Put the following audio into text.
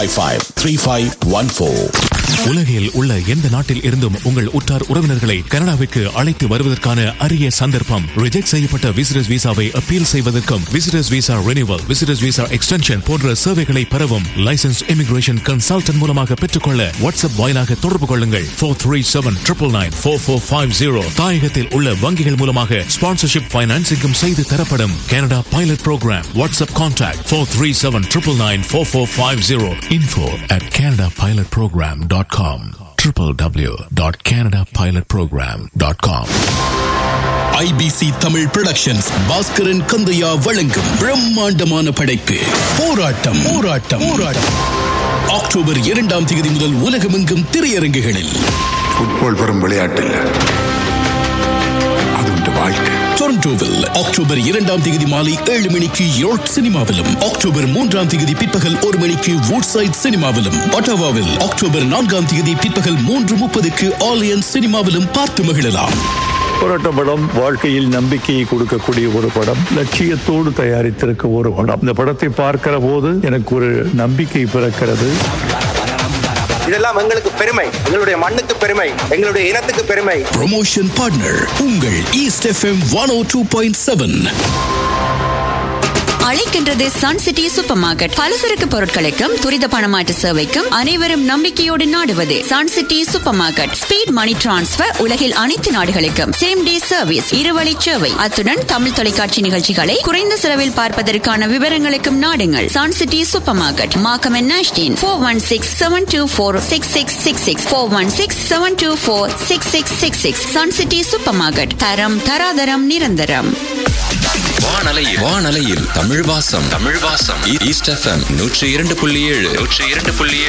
553514. உலகில் உள்ள எந்த நாட்டில் இருந்தும் உங்கள் உற்றார் உறவினர்களை கனடாவிற்கு அழைத்து வருவதற்கான அரிய சந்தர்ப்பம். ரிஜெக்ட் செய்யப்பட்ட விசிட்டர்ஸ் விசாவை அப்பீல் செய்வதற்கும், visitors visa renewal, visitors visa extension போன்ற சேவைகளை பெறவும் லைசன்ஸ் இமிகிரேஷன் கன்சல்டன்ட் மூலமாக பெற்றுக்கொள்ள வாட்ஸ்அப் வாயிலாக தொடர்பு கொள்ளுங்கள். 437-999-4450. தாயகத்தில் உள்ள வங்கிகள் மூலமாக ஸ்பான்சர்ஷிப் பைனான்சிங்கும் செய்து தரப்படும். Canada pilot program. WhatsApp contact 437-999-4450. info@canadapilotprogram.com. www.canadapilotprogram.com. IBC Tamil productions Bhaskaran Kandaiah வழங்கும் பிரம்மாண்டமான படைப்பு போராட்டம். அக்டோபர் 2 முதல் உலகமெங்கும் திரையரங்குகளில். ஃபுட்பால் வெறும் விளையாட்டு இல்ல, அது உண்டு வாழ்க்கை. டொரண்டோவில் அக்டோபர் 2 மாலை 7 மணிக்கு யோர்க் சினிமாவிலும், அக்டோபர் 3 பிற்பகல் 1 மணிக்கு வூட்சைட் சினிமாவிலும், ஒட்டாவாவில் அக்டோபர் 4 பிற்பகல் 3:30 ஆலியன் சினிமாவிலும் பார்த்து மகிழலாம். போராட்ட படம் வாழ்க்கையில் நம்பிக்கையை கொடுக்கக்கூடிய ஒரு படம், லட்சியத்தோடு தயாரித்திருக்க ஒரு படம். இந்த படத்தை பார்க்கிற போது எனக்கு ஒரு நம்பிக்கை பிறக்கிறது. இதெல்லாம் எங்களுக்கு பெருமை, எங்களுடைய மண்ணுக்கு பெருமை, எங்களுடைய இனத்துக்கு பெருமை. ப்ரமோஷன் பார்ட்னர் உங்கள் ஈஸ்ட் FM 102.7. அழைக்கின்றது சன் சிட்டி சூப்பர் மார்க்கெட். பலசரக்கு பொருட்களுக்கும் துரித பணமாற்று சேவைக்கும் அனைவரும் நம்பிக்கையோடு நாடுவது Sun city super market. Speed மணி டிரான்ஸ்பர் உலகில் அனைத்து நாடுகளுக்கும் சேம் டே சர்வீஸ், இருவழி சேவை. அத்துடன் தமிழ் தொலைக்காட்சி நிகழ்ச்சிகளை குறைந்த செலவில் பார்ப்பதற்கான விவரங்களுக்கும் நாடுங்கள் Sun city super market, Markham and நாஷ்டின். 416-724-6666 416-724-6666. Sun city super market. தரம் தராதரம் நிரந்தரம். வானலையில் தமிழ் வாசம். East FM 102.7